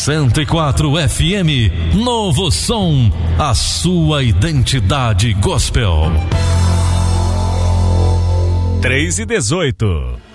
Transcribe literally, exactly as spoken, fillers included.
cento e quatro F M, Novo Som, a sua identidade gospel. três e dezoito.